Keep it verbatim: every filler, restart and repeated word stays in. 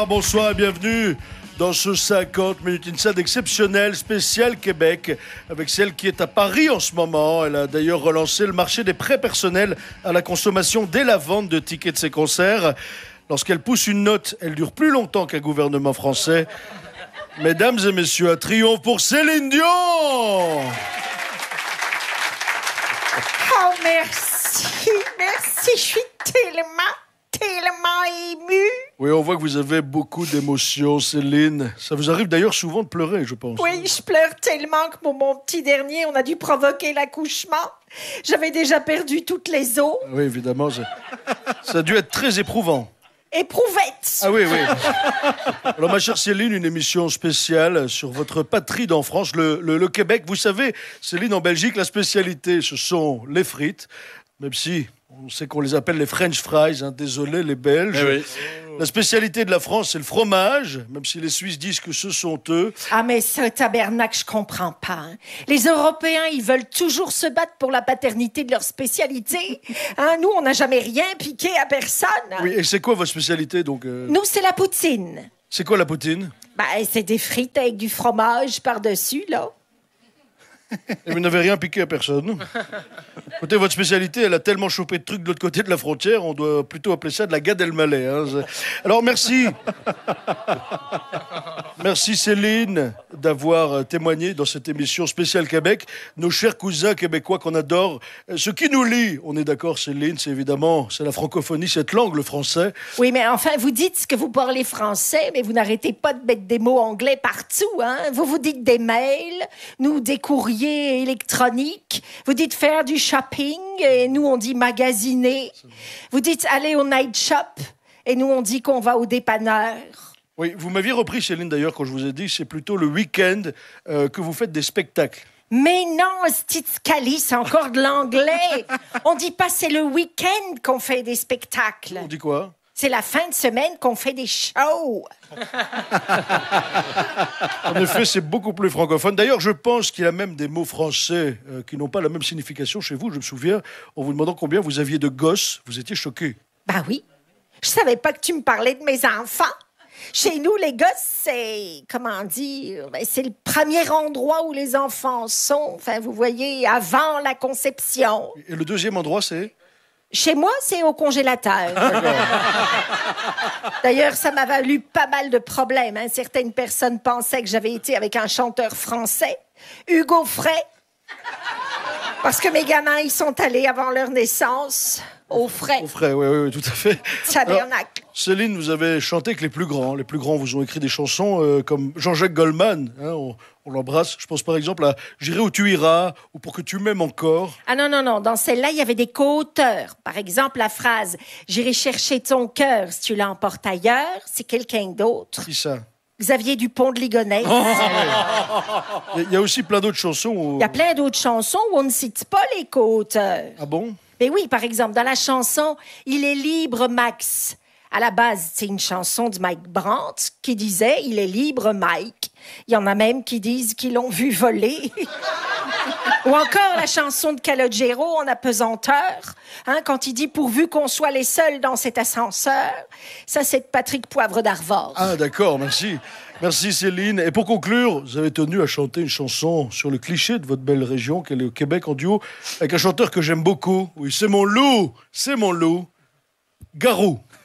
Bonsoir et bienvenue dans ce cinquante minutes Inside exceptionnel, spécial Québec, avec celle qui est à Paris en ce moment. Elle a d'ailleurs relancé le marché des prêts personnels à la consommation dès la vente de tickets de ses concerts. Lorsqu'elle pousse une note, elle dure plus longtemps qu'un gouvernement français. Mesdames et messieurs, un triomphe pour Céline Dion! Oh, merci, merci, je suis tellement, tellement émue. Oui, on voit que vous avez beaucoup d'émotions, Céline. Ça vous arrive d'ailleurs souvent de pleurer, je pense. Oui, je pleure tellement que pour mon petit dernier, on a dû provoquer l'accouchement. J'avais déjà perdu toutes les os. Oui, évidemment, ça, ça a dû être très éprouvant. Éprouvette. Ah oui, oui. Alors, ma chère Céline, une émission spéciale sur votre patrie d'enfance, le, le, le Québec. Vous savez, Céline, en Belgique, la spécialité, ce sont les frites, même si on sait qu'on les appelle les French fries, hein, désolé les Belges. Eh oui. La spécialité de la France, c'est le fromage, même si les Suisses disent que ce sont eux. Ah, mais ce tabernacle, je comprends pas. Hein. Les Européens, ils veulent toujours se battre pour la paternité de leur spécialité. Hein, nous, on n'a jamais rien piqué à personne. Oui, et c'est quoi votre spécialité, donc euh... Nous, c'est la poutine. C'est quoi la poutine? Ben, c'est des frites avec du fromage par-dessus, là. Et vous n'avez rien piqué à personne. Écoutez, votre spécialité, elle a tellement chopé de trucs de l'autre côté de la frontière, on doit plutôt appeler ça de la Gad Elmaleh. Hein. Alors, merci. Merci Céline d'avoir témoigné dans cette émission spéciale Québec. Nos chers cousins québécois qu'on adore. Ce qui nous lie, on est d'accord Céline, c'est évidemment, c'est la francophonie, cette langue, le français. Oui, mais enfin, vous dites que vous parlez français, mais vous n'arrêtez pas de mettre des mots anglais partout. Hein? Vous vous dites des mails, nous des courriers électroniques. Vous dites faire du shopping, et nous on dit magasiner. Vous dites aller au night shop, et nous on dit qu'on va au dépanneur. Oui, vous m'aviez repris, Céline, d'ailleurs, quand je vous ai dit, c'est plutôt le week-end euh, que vous faites des spectacles. Mais non, Stitskali, c'est encore de l'anglais. On dit pas c'est le week-end qu'on fait des spectacles. On dit quoi? C'est la fin de semaine qu'on fait des shows. En effet, c'est beaucoup plus francophone. D'ailleurs, je pense qu'il y a même des mots français euh, qui n'ont pas la même signification chez vous. Je me souviens, en vous demandant combien vous aviez de gosses, vous étiez choqués. Ben oui. Je savais pas que tu me parlais de mes enfants. Chez nous, les gosses, c'est, comment dire, ben c'est le premier endroit où les enfants sont. Enfin, vous voyez, avant la conception. Et le deuxième endroit, c'est? Chez moi, c'est au congélateur. D'ailleurs, ça m'a valu pas mal de problèmes. Hein. Certaines personnes pensaient que j'avais été avec un chanteur français, Hugo Frey, parce que mes gamins, ils sont allés avant leur naissance au frais. Au frais, oui, oui, oui, tout à fait. Tabernacle. Céline, vous avez chanté avec les plus grands. Les plus grands vous ont écrit des chansons euh, comme Jean-Jacques Goldman. Hein, on on l'embrasse. Je pense par exemple à J'irai où tu iras ou Pour que tu m'aimes encore. Ah non, non, non. Dans celle-là, il y avait des co-auteurs. Par exemple, la phrase J'irai chercher ton cœur si tu l'emportes ailleurs, c'est quelqu'un d'autre. Qui ça? Xavier Dupont de Ligonnès. Oh, il y, y a aussi plein d'autres chansons. Où... Il y a plein d'autres chansons où on ne cite pas les co-auteurs. Ah bon? Mais oui, par exemple, dans la chanson « Il est libre, Max ». À la base, c'est une chanson de Mike Brandt qui disait « Il est libre, Mike ». Il y en a même qui disent qu'ils l'ont vu voler. Ou encore la chanson de Calogero en apesanteur, hein, quand il dit « Pourvu qu'on soit les seuls dans cet ascenseur ». Ça, c'est de Patrick Poivre d'Arvor. Ah, d'accord, merci. Merci Céline. Et pour conclure, vous avez tenu à chanter une chanson sur le cliché de votre belle région, qu'est le Québec, en duo avec un chanteur que j'aime beaucoup. Oui, c'est mon loup, c'est mon loup, Garou.